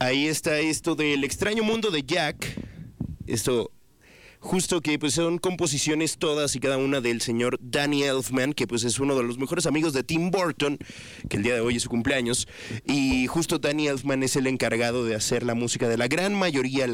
Ahí está esto del extraño mundo de Jack. Esto, justo que pues son composiciones todas y cada una del señor Danny Elfman, que pues es uno de los mejores amigos de Tim Burton, que el día de hoy es su cumpleaños. Y justo Danny Elfman es el encargado de hacer la música de la gran mayoría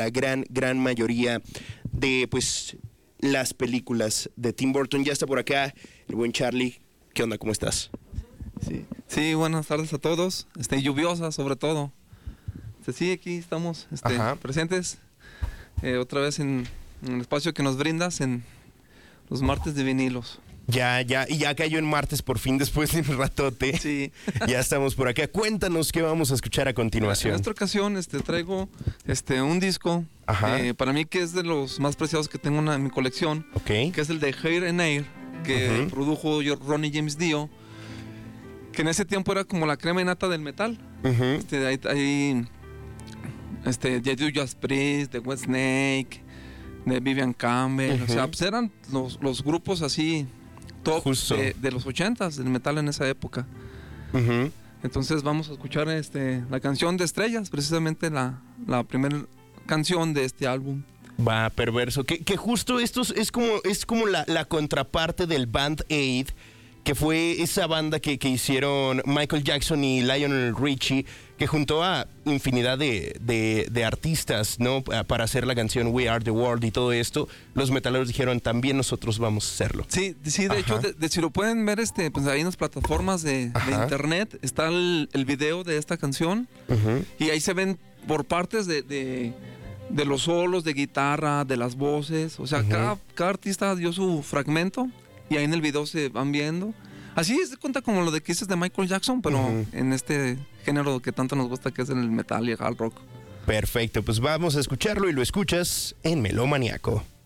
de pues las películas de Tim Burton. Ya está por acá el buen Charlie. ¿Qué onda? ¿Cómo estás? Sí, buenas tardes a todos. Lluviosa sobre todo. Sí, aquí estamos presentes otra vez en el espacio que nos brindas en los martes de vinilos. Ya cayó en martes por fin después de un ratote. Sí. Ya estamos por acá. Cuéntanos qué vamos a escuchar a continuación. En esta ocasión traigo un disco para mí que es de los más preciados que tengo en mi colección, que es el de Hair and Air, que produjo Ronnie James Dio, que en ese tiempo era como la crema innata del metal. De Judas Priest, de Whitesnake, de Vivian Campbell, o sea, pues eran los grupos así top de los 80s del metal en esa época. Entonces vamos a escuchar la canción de Estrellas, precisamente la primera canción de este álbum. Va, Perverso, que justo esto es como la contraparte del Band Aid, que fue esa banda que hicieron Michael Jackson y Lionel Richie, que juntó a infinidad de artistas, ¿no? Para hacer la canción We Are The World y todo esto. Los metaleros dijeron, también nosotros vamos a hacerlo. Sí, de hecho, si lo pueden ver pues ahí en las plataformas de internet, está el video de esta canción, y ahí se ven por partes de los solos de guitarra, de las voces, o sea, cada artista dio su fragmento, y ahí en el video se van viendo. Así se cuenta como lo de que dices de Michael Jackson, pero en este género que tanto nos gusta, que es el metal y el hard rock. Perfecto, pues vamos a escucharlo y lo escuchas en Melómaniaco.